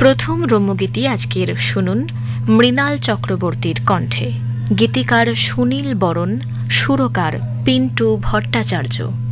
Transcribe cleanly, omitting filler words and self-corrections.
প্রথম রম্যগীতি আজকের শুনুন মৃণাল চক্রবর্তীর কণ্ঠে। গীতিকার সুনীল বরণ, সুরকার পিন্টু ভট্টাচার্য।